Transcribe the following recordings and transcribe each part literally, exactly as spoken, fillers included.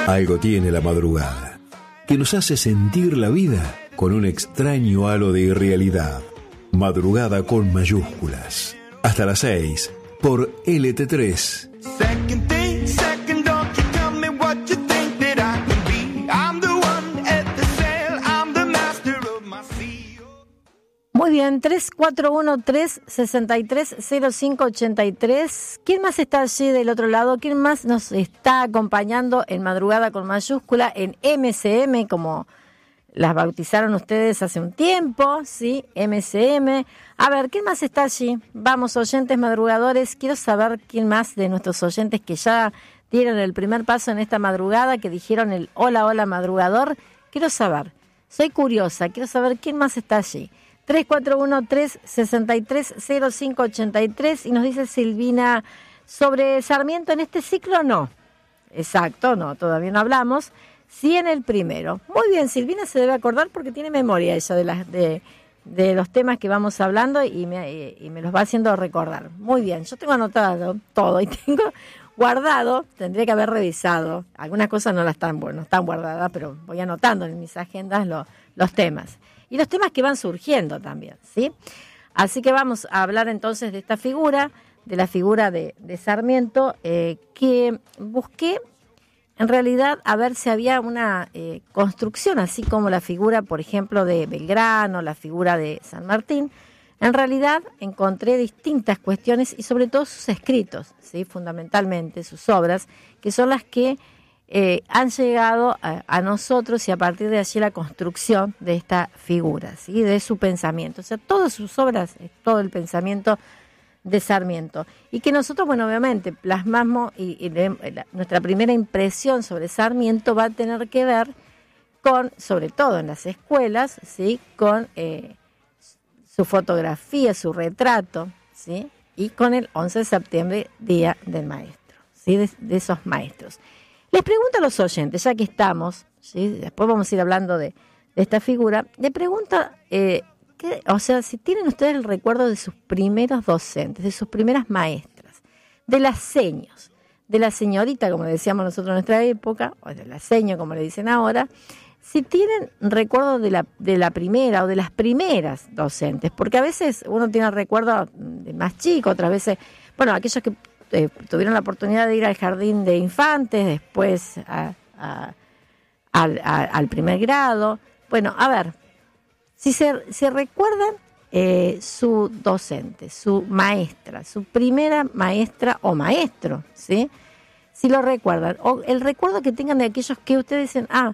Algo tiene la madrugada, que nos hace sentir la vida con un extraño halo de irrealidad. Madrugada con mayúsculas. Hasta las seis, por L T tres. Muy bien, tres cuatro uno tres seis tres cero cinco ocho tres. ¿Quién más está allí del otro lado? ¿Quién más nos está acompañando en Madrugada con mayúscula, en M C M, como las bautizaron ustedes hace un tiempo? ¿Sí? M C M. A ver, ¿quién más está allí? Vamos, oyentes madrugadores. Quiero saber quién más de nuestros oyentes que ya dieron el primer paso en esta madrugada, que dijeron el hola, hola madrugador. Quiero saber. Soy curiosa. Quiero saber quién más está allí. tres cuatro uno tres seis tres cero cinco ocho tres, y nos dice Silvina, sobre Sarmiento en este ciclo no. Exacto, no, todavía no hablamos. Sí en el primero. Muy bien, Silvina se debe acordar porque tiene memoria ella de las de, de los temas que vamos hablando y me, y me los va haciendo recordar. Muy bien, yo tengo anotado todo y tengo guardado, tendría que haber revisado. Algunas cosas no las están, bueno, no están guardadas, pero voy anotando en mis agendas lo, los temas. Y los temas que van surgiendo también, ¿sí? Así que vamos a hablar entonces de esta figura, de la figura de, de Sarmiento, eh, que busqué en realidad a ver si había una eh, construcción, así como la figura, por ejemplo, de Belgrano, la figura de San Martín. En realidad encontré distintas cuestiones y sobre todo sus escritos, ¿sí? Fundamentalmente sus obras, que son las que Eh, han llegado a, a nosotros y a partir de allí la construcción de esta figura, ¿sí? De su pensamiento. O sea, todas sus obras, todo el pensamiento de Sarmiento. Y que nosotros, bueno, obviamente, plasmamos y, y de, la, nuestra primera impresión sobre Sarmiento va a tener que ver con, sobre todo en las escuelas, ¿sí? Con eh, su fotografía, su retrato, ¿sí? Y con el once de septiembre, Día del Maestro, ¿sí? De, de esos maestros. Les pregunto a los oyentes, ya que estamos, ¿sí? Después vamos a ir hablando de, de esta figura, le pregunto, eh, ¿qué, o sea, si tienen ustedes el recuerdo de sus primeros docentes, de sus primeras maestras, de las seños, de la señorita, como le decíamos nosotros en nuestra época, o de la seño, como le dicen ahora, si tienen recuerdo de la, de la primera o de las primeras docentes, porque a veces uno tiene recuerdo de más chico, otras veces, bueno, aquellos que Eh, tuvieron la oportunidad de ir al jardín de infantes, después a, a, a, a, al primer grado. Bueno, a ver, si se, se recuerdan eh, su docente, su maestra, su primera maestra o maestro, ¿sí? Si lo recuerdan, o el recuerdo que tengan de aquellos que ustedes dicen, ah,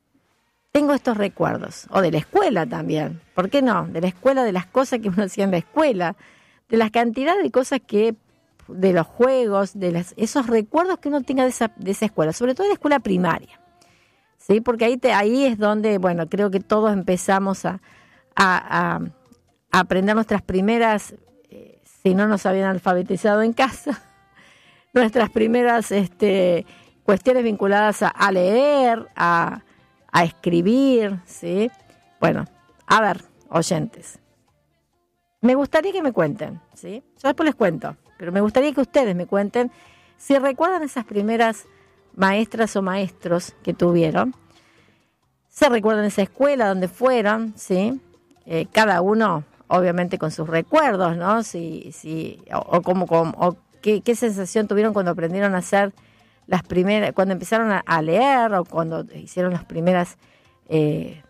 tengo estos recuerdos, o de la escuela también, ¿por qué no? De la escuela, de las cosas que uno hacía en la escuela, de las cantidades de cosas que de los juegos, de las, esos recuerdos que uno tenga de esa, de esa escuela, sobre todo de la escuela primaria, ¿sí? Porque ahí, te, ahí es donde, bueno, creo que todos empezamos a, a, a, a aprender nuestras primeras, eh, si no nos habían alfabetizado en casa, nuestras primeras este, cuestiones vinculadas a, a leer, a, a escribir, ¿sí? Bueno, a ver, oyentes, me gustaría que me cuenten, ¿sí? Yo después les cuento. Pero me gustaría que ustedes me cuenten si recuerdan esas primeras maestras o maestros que tuvieron. Se recuerdan esa escuela donde fueron, ¿sí? Eh, cada uno, obviamente, con sus recuerdos, ¿no? Si, si, o, o, como, como, o qué, qué sensación tuvieron cuando aprendieron a hacer las primeras, cuando empezaron a, a leer o cuando hicieron las primeras eh,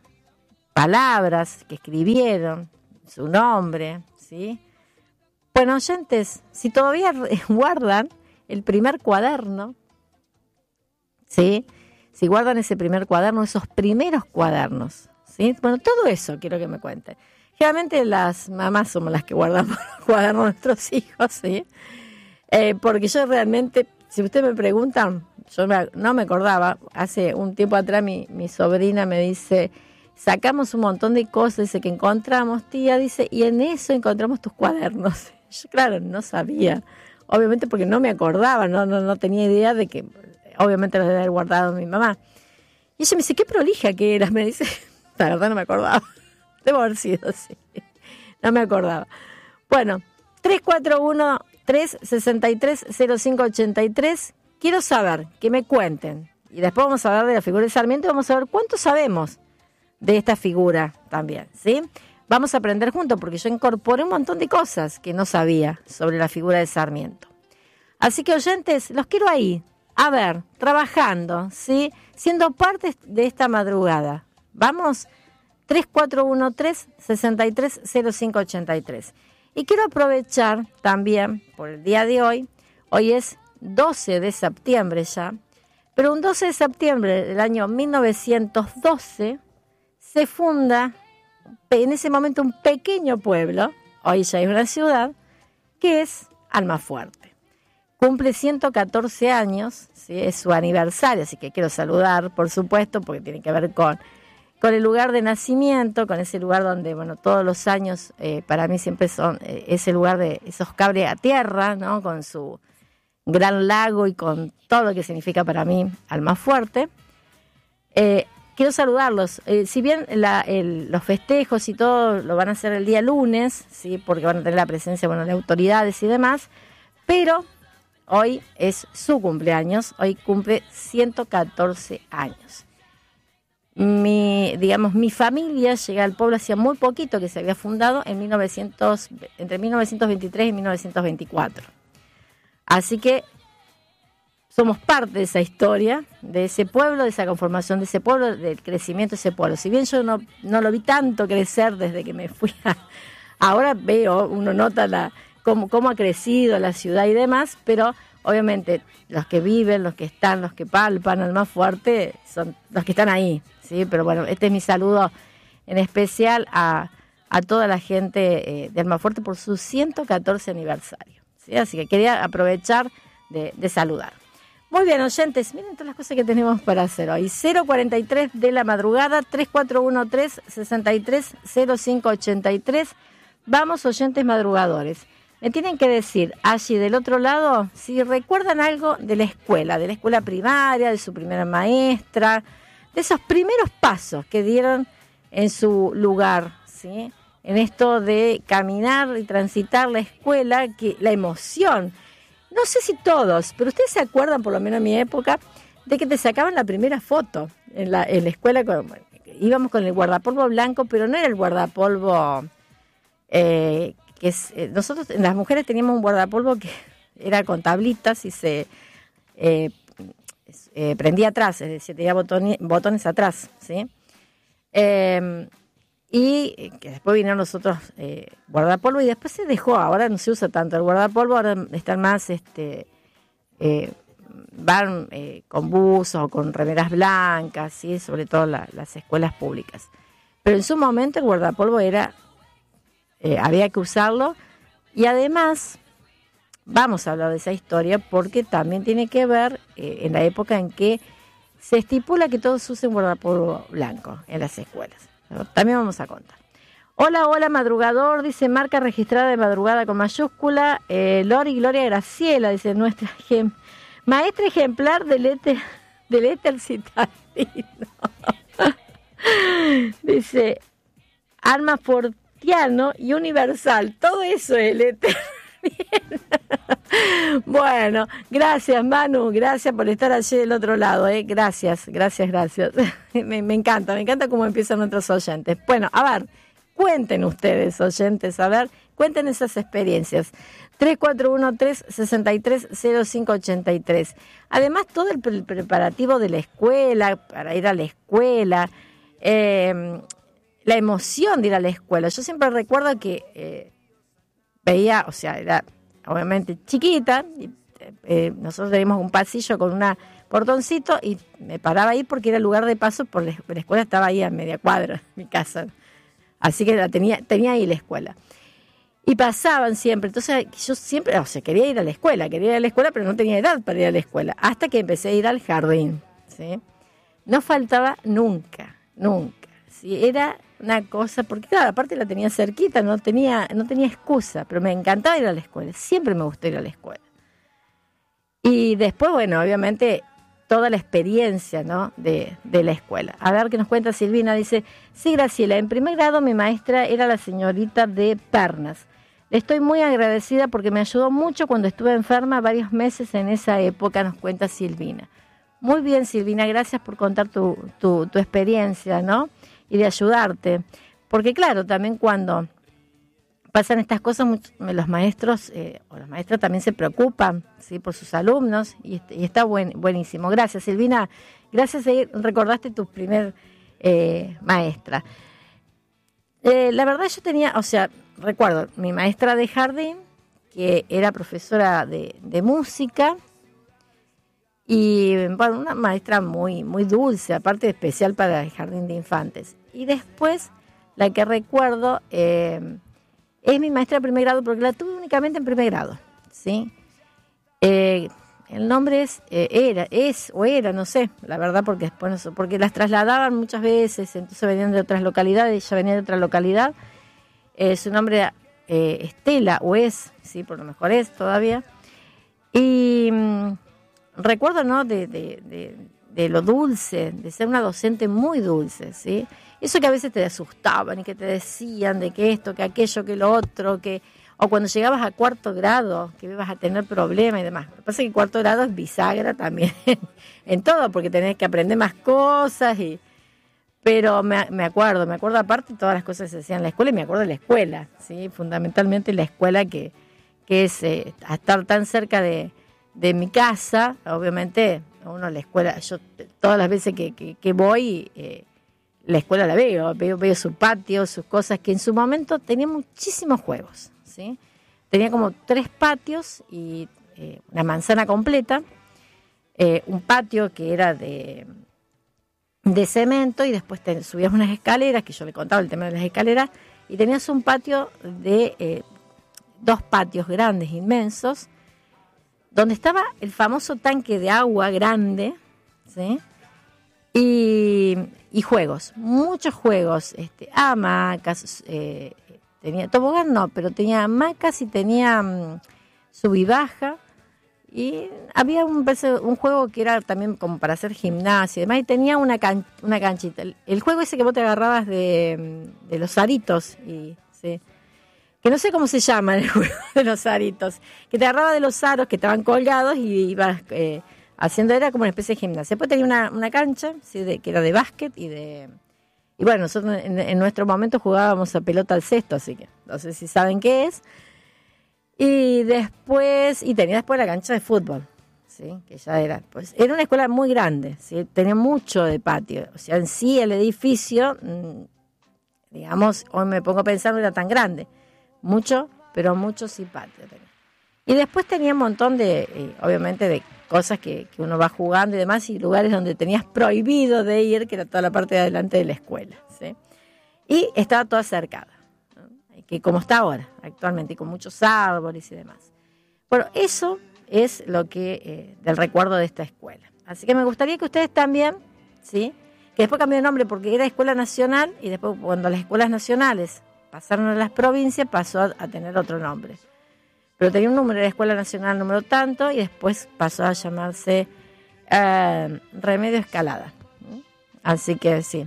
palabras que escribieron, su nombre, ¿sí? Bueno, oyentes, si todavía guardan el primer cuaderno, ¿sí? Si guardan ese primer cuaderno, esos primeros cuadernos, ¿sí? Bueno, todo eso quiero que me cuenten. Generalmente las mamás somos las que guardamos los cuadernos de nuestros hijos, ¿sí? Eh, porque yo realmente, si ustedes me preguntan, yo me, no me acordaba, hace un tiempo atrás mi, mi sobrina me dice, sacamos un montón de cosas, dice, que encontramos, tía, dice, y en eso encontramos tus cuadernos. Yo, claro, no sabía, obviamente porque no me acordaba, no, no, no tenía idea de que, obviamente los debe haber guardado mi mamá. Y ella me dice, qué prolija que eras, me dice, la verdad no me acordaba, debo haber sido así, no me acordaba. Bueno, tres cuatro uno tres seis tres cero cinco ocho tres, quiero saber, que me cuenten, Y después vamos a hablar de la figura de Sarmiento y vamos a ver cuánto sabemos de esta figura también, ¿sí? Vamos a aprender juntos porque yo incorporé un montón de cosas que no sabía sobre la figura de Sarmiento. Así que, oyentes, los quiero ahí, a ver, trabajando, ¿sí? Siendo parte de esta madrugada. Vamos, tres cuatro uno tres, seis tres cero cinco ocho tres. Y quiero aprovechar también, por el día de hoy, hoy es doce de septiembre ya, pero un doce de septiembre del año mil novecientos doce se funda en ese momento un pequeño pueblo, hoy ya es una ciudad, que es Almafuerte. Cumple ciento catorce años, ¿sí? Es su aniversario, así que quiero saludar, por supuesto, porque tiene que ver con, con el lugar de nacimiento, con ese lugar donde, bueno, todos los años eh, para mí siempre son eh, ese lugar de esos cables a tierra, ¿no? Con su gran lago y con todo lo que significa para mí Almafuerte. Eh, quiero saludarlos. Eh, si bien la, el, los festejos y todo lo van a hacer el día lunes, ¿sí? Porque van a tener la presencia, bueno, de autoridades y demás, pero hoy es su cumpleaños, hoy cumple ciento catorce años. Mi, digamos, mi familia llega al pueblo hacía muy poquito, que se había fundado en mil novecientos, entre mil novecientos veintitrés y mil novecientos veinticuatro. Así que somos parte de esa historia, de ese pueblo, de esa conformación de ese pueblo, del crecimiento de ese pueblo. Si bien yo no, no lo vi tanto crecer desde que me fui a... Ahora veo, uno nota la... Cómo, cómo ha crecido la ciudad y demás, pero obviamente los que viven, los que están, los que palpan Almafuerte, son los que están ahí, ¿sí? Pero bueno, este es mi saludo en especial a, a toda la gente eh, de Almafuerte por su ciento catorce aniversario, ¿sí? Así que quería aprovechar de, de saludar. Muy bien, oyentes, miren todas las cosas que tenemos para hacer hoy. cero cuarenta y tres de la madrugada, tres cuatro uno tres, seis tres cero cinco ocho tres. Vamos, oyentes madrugadores. Me tienen que decir, allí del otro lado, si recuerdan algo de la escuela, de la escuela primaria, de su primera maestra, de esos primeros pasos que dieron en su lugar, ¿sí? En esto de caminar y transitar la escuela, que la emoción. No sé si todos, pero ustedes se acuerdan, por lo menos en mi época, de que te sacaban la primera foto en la, en la escuela. Con, íbamos con el guardapolvo blanco, pero no era el guardapolvo... Eh, que es, eh, nosotros, las mujeres teníamos un guardapolvo que era con tablitas y se eh, eh, prendía atrás, es decir, tenía botones, botones atrás, ¿sí? Eh, y que después vinieron los otros eh, guardapolvo y después se dejó, ahora no se usa tanto el guardapolvo, ahora están más, este eh, van eh, con buzos o con remeras blancas, ¿sí? Sobre todo la, las escuelas públicas. Pero en su momento el guardapolvo era... Eh, había que usarlo y además vamos a hablar de esa historia porque también tiene que ver eh, en la época en que se estipula que todos usen guardapolvo blanco en las escuelas. ¿No? También vamos a contar. Hola, hola madrugador, dice marca registrada de madrugada con mayúscula. eh, Lori Gloria Graciela, dice nuestra ejem- maestra ejemplar del éter, del éter citadino. Dice Almafuerte y universal, todo eso es el éter. Bueno, gracias Manu, gracias por estar allí del otro lado, ¿eh? Gracias, gracias, gracias. me, me encanta, me encanta cómo empiezan nuestros oyentes. Bueno, a ver, cuenten ustedes, oyentes, a ver, cuenten esas experiencias. tres cuatro uno tres, seis tres cero cinco ocho tres. Además, todo el, pre- el preparativo de la escuela, para ir a la escuela, eh, la emoción de ir a la escuela. Yo siempre recuerdo que eh, veía, o sea, era obviamente chiquita, y, eh, nosotros teníamos un pasillo con un portoncito y me paraba ahí porque era el lugar de paso, porque la escuela estaba ahí a media cuadra, mi casa. Así que la tenía, tenía ahí la escuela. Y pasaban siempre, entonces yo siempre, o sea, quería ir a la escuela, quería ir a la escuela, pero no tenía edad para ir a la escuela, hasta que empecé a ir al jardín, ¿sí? No faltaba nunca, nunca. Sí, era una cosa, porque claro, aparte la tenía cerquita, no tenía, no tenía excusa, pero me encantaba ir a la escuela, siempre me gustó ir a la escuela. Y después, bueno, obviamente, toda la experiencia, ¿no? de, de la escuela. A ver qué nos cuenta Silvina, dice, sí, Graciela, en primer grado mi maestra era la señorita de Pernas. Le estoy muy agradecida porque me ayudó mucho cuando estuve enferma varios meses en esa época, nos cuenta Silvina. Muy bien, Silvina, gracias por contar tu, tu, tu experiencia, ¿no? Y de ayudarte. Porque claro, también cuando pasan estas cosas, muchos, los maestros eh, o las maestras también se preocupan, ¿sí? Por sus alumnos y, y está buen, buenísimo. Gracias, Silvina. Gracias, recordaste tu primer eh, maestra. Eh, la verdad yo tenía, o sea, recuerdo mi maestra de jardín, que era profesora de, de música, y bueno, una maestra muy, muy dulce, aparte especial para el jardín de infantes. Y después, la que recuerdo, eh, es mi maestra de primer grado, porque la tuve únicamente en primer grado, ¿sí? Eh, el nombre es, eh, era, es o era, no sé, la verdad, porque después no sé, porque las trasladaban muchas veces, entonces venían de otras localidades, ella venía de otra localidad. Eh, su nombre era eh, Estela, o es, sí, por lo mejor es todavía. Y mmm, recuerdo, ¿no?, de, de, de, de lo dulce, de ser una docente muy dulce, ¿sí? Eso que a veces te asustaban y que te decían de que esto, que aquello, que lo otro, que o cuando llegabas a cuarto grado, que ibas a tener problemas y demás. Lo que pasa es que cuarto grado es bisagra también en todo, porque tenés que aprender más cosas. y Pero me, me acuerdo, me acuerdo aparte todas las cosas que se hacían en la escuela, y me acuerdo de la escuela, ¿sí? Fundamentalmente la escuela que, que es eh, a estar tan cerca de, de mi casa, obviamente, a uno la escuela, yo todas las veces que, que, que voy... Eh, la escuela la veo, veo, veo su patio, sus cosas, que en su momento tenía muchísimos juegos, ¿sí? Tenía como tres patios y eh, una manzana completa, eh, un patio que era de, de cemento, y después te, subías unas escaleras, que yo le contaba el tema de las escaleras, y tenías un patio de eh, dos patios grandes, inmensos, donde estaba el famoso tanque de agua grande, ¿sí? Y, y juegos, muchos juegos, este, hamacas, eh, tenía tobogán no, pero tenía hamacas y tenía um, sub y baja, y había un, un juego que era también como para hacer gimnasia y demás, y tenía una, can, una canchita, el, el juego ese que vos te agarrabas de, de los aritos, y, ¿sí? Que no sé cómo se llama el juego de los aritos, que te agarrabas de los aros que estaban colgados y ibas... Eh, haciendo, era como una especie de gimnasia. Después tenía una, una cancha, ¿sí? de, que era de básquet y de... Y bueno, nosotros en, en nuestro momento jugábamos a pelota al cesto, así que no sé si saben qué es. Y después, y tenía después la cancha de fútbol, ¿sí? Que ya era, pues era una escuela muy grande, ¿sí? Tenía mucho de patio. O sea, en sí el edificio, digamos, hoy me pongo a pensar, no era tan grande. Mucho, pero mucho sí patio tenía. Y después tenía un montón de, eh, obviamente, de cosas que, que uno va jugando y demás, y lugares donde tenías prohibido de ir, que era toda la parte de adelante de la escuela, ¿sí? Y estaba toda cercada, ¿no? Que como está ahora, actualmente, y con muchos árboles y demás. Bueno, eso es lo que eh, del recuerdo de esta escuela. Así que me gustaría que ustedes también, ¿sí? Que después cambió de nombre porque era Escuela Nacional, y después cuando las escuelas nacionales pasaron a las provincias, pasó a, a tener otro nombre. Pero tenía un número, era Escuela Nacional número tanto, y después pasó a llamarse eh, Remedio Escalada. Así que sí,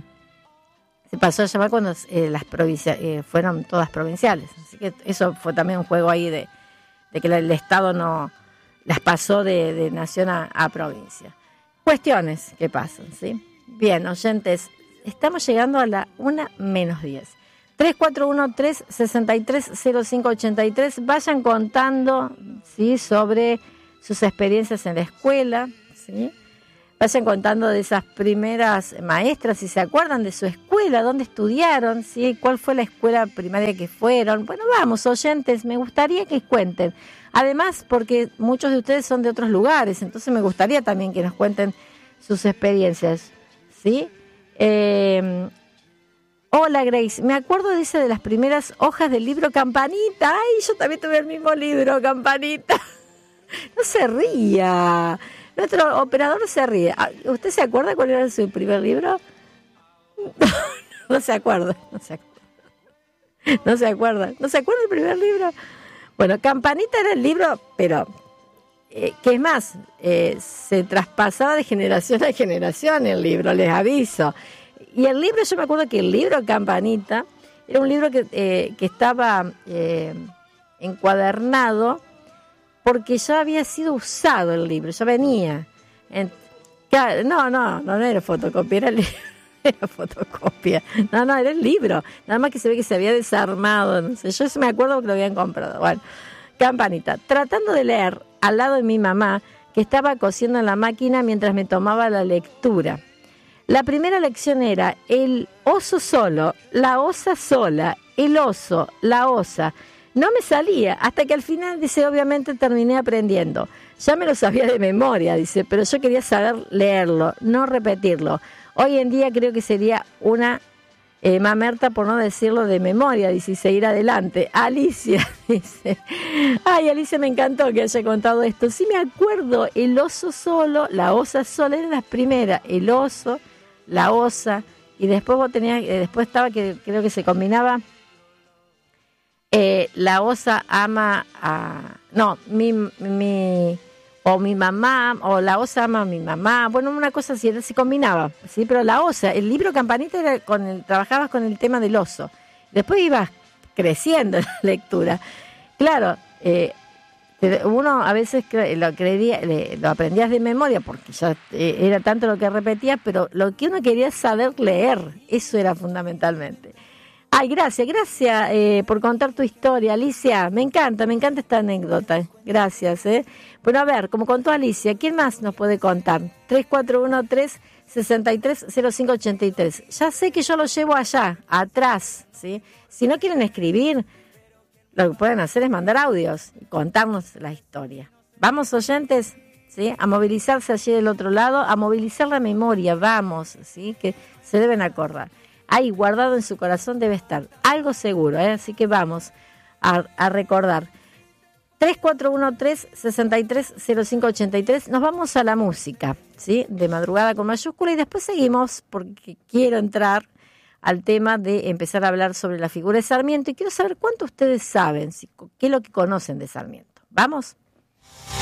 se pasó a llamar cuando eh, las provincias eh, fueron todas provinciales. Así que eso fue también un juego ahí de, de que el Estado no las pasó de, de nación a, a provincia. Cuestiones que pasan, ¿sí? Bien, oyentes, estamos llegando a la una menos diez. tres cuatro uno tres seis tres cero cinco ocho tres. Vayan contando, ¿sí? Sobre sus experiencias en la escuela, ¿sí? Vayan contando de esas primeras maestras, si se acuerdan de su escuela, dónde estudiaron, ¿sí? Cuál fue la escuela primaria que fueron. Bueno, vamos, oyentes, me gustaría que cuenten. Además, porque muchos de ustedes son de otros lugares, entonces me gustaría también que nos cuenten sus experiencias, ¿sí? Eh... Hola Grace, me acuerdo, dice, de las primeras hojas del libro Campanita. Ay, yo también tuve el mismo libro, Campanita. No se ría. Nuestro operador se ríe. ¿Usted se acuerda cuál era su primer libro? No, no se acuerda. No se acuerda. No se acuerda. ¿No se acuerda el primer libro? Bueno, Campanita era el libro, pero... Eh, que es más, eh, se traspasaba de generación a generación el libro, les aviso. Y el libro, yo me acuerdo que el libro Campanita era un libro que, eh, que estaba eh, encuadernado porque ya había sido usado el libro, ya venía. En, Claro, no, no, no, no era fotocopia, era, li- era fotocopia. No, no, era el libro. Nada más que se ve que se había desarmado. No sé. Yo me acuerdo que lo habían comprado. Bueno, Campanita. Tratando de leer al lado de mi mamá, que estaba cosiendo en la máquina mientras me tomaba la lectura. La primera lección era el oso solo, la osa sola, el oso, la osa. No me salía, hasta que al final, dice, obviamente terminé aprendiendo. Ya me lo sabía de memoria, dice, pero yo quería saber leerlo, no repetirlo. Hoy en día creo que sería una eh, mamerta, por no decirlo de memoria, dice, y seguir adelante. Alicia, dice, ay, Alicia, me encantó que haya contado esto. Sí me acuerdo, el oso solo, la osa sola, eran las primeras, el oso, la osa, y después vos tenías, eh, después estaba que creo que se combinaba... Eh, la osa ama a... No, mi, mi... O mi mamá, o la osa ama a mi mamá. Bueno, una cosa así, se combinaba, ¿sí? Pero la osa, el libro Campanita, era con el, trabajabas con el tema del oso. Después ibas creciendo en la lectura. Claro, eh, uno a veces lo, creería, lo aprendías de memoria, porque ya eh, era tanto lo que repetías, pero lo que uno quería es saber leer, eso era fundamentalmente. Ay, gracias, gracias eh, por contar tu historia, Alicia. Me encanta, me encanta esta anécdota. Gracias. Eh. Bueno, a ver, como contó Alicia, ¿quién más nos puede contar? tres cuatro uno tres, seis tres cero cinco ocho tres. Ya sé que yo lo llevo allá, atrás, ¿sí? Si no quieren escribir, lo que pueden hacer es mandar audios y contarnos la historia. Vamos, oyentes, ¿sí? A movilizarse allí del otro lado, a movilizar la memoria, vamos, ¿sí? Que se deben acordar. Ahí guardado en su corazón debe estar algo seguro, ¿eh? Así que vamos a, a recordar. tres cuatro uno tres, seis tres cero cinco ocho tres. Nos vamos a la música, ¿sí? De Madrugada con mayúscula, y después seguimos porque quiero entrar al tema de empezar a hablar sobre la figura de Sarmiento y quiero saber cuánto ustedes saben, qué es lo que conocen de Sarmiento. ¿Vamos?